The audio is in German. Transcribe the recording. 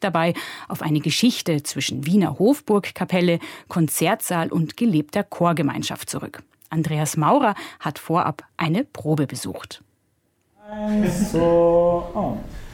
blickt dabei auf eine Geschichte zwischen Wiener Hofburgkapelle, Konzertsaal und gelebter Chorgemeinschaft zurück. Andreas Maurer hat vorab eine Probe besucht.